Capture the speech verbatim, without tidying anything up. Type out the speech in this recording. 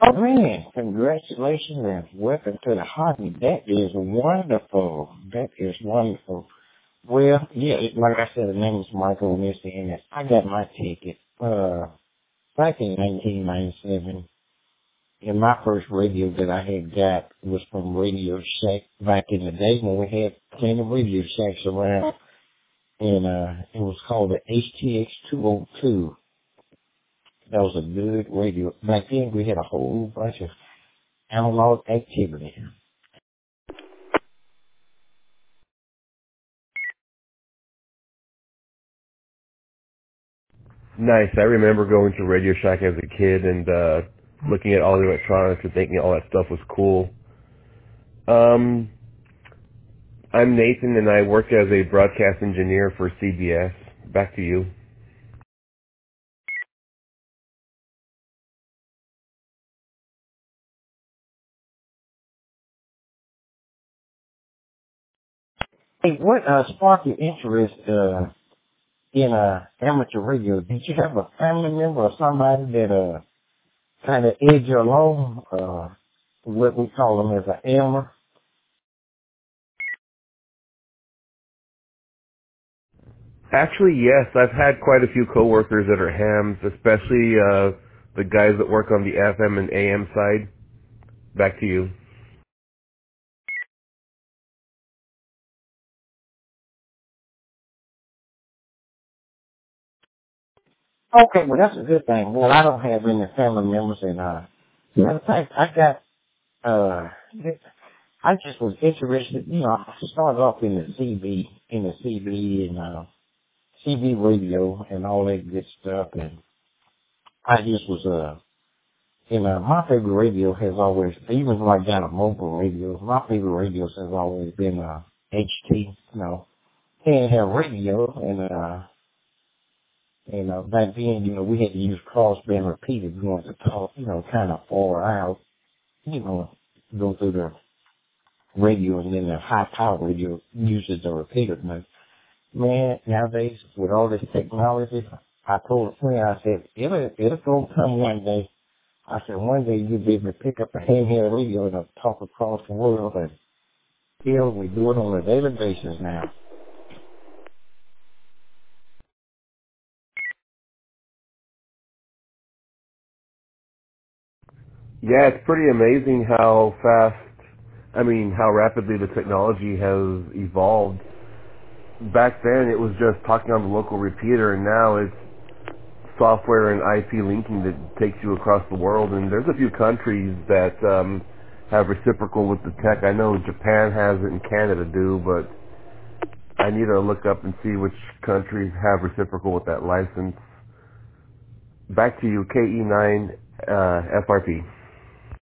Oh man, congratulations and welcome to the hobby. That is wonderful. That is wonderful. Well, yeah, it- like I said, the name is Michael Missy, and I got my ticket uh back in nineteen ninety-seven. And my first radio that I had got was from Radio Shack back in the day when we had plenty of Radio Shacks around, and uh it was called the H T X two oh two. That was a good radio. Back then we had a whole bunch of analog activity. Nice. I remember going to Radio Shack as a kid and uh looking at all the electronics and thinking all that stuff was cool. Um, I'm Nathan, and I work as a broadcast engineer for C B S. Back to you. Hey, what uh, sparked your interest uh, in uh, amateur radio? Did you have a family member or somebody that uh, kind of edged you along? Uh, what we call them as an amateur? Actually, yes. I've had quite a few coworkers that are hams, especially uh the guys that work on the F M and A M side. Back to you. Okay, well that's a good thing. Well, I don't have any family members, and uh, matter of fact, I got uh, I just was interested. You know, I started off in the C B, in the C B and uh, C B radio and all that good stuff, and I just was uh And uh, my favorite radio has always, even though I got a mobile radio, my favorite radios has always been uh, H T. You know, they didn't have radio, and uh, and uh, back then, you know, we had to use crossband repeaters. We wanted to talk, you know, kind of far out, you know, go through the radio, and then the high power radio uses the repeater. But man, nowadays with all this technology, I told a friend, I said, it'll it'll go come one day. I said, one day you'll be able to pick up a handheld radio and talk across the world, and here we do it on a daily basis now. Yeah, it's pretty amazing how fast, I mean, how rapidly the technology has evolved. Back then, it was just talking on the local repeater, and now it's software and I P linking that takes you across the world. And there's a few countries that um, have reciprocal with the tech. I know Japan has it and Canada do, but I need to look up and see which countries have reciprocal with that license. Back to you, K E nine uh, F R P.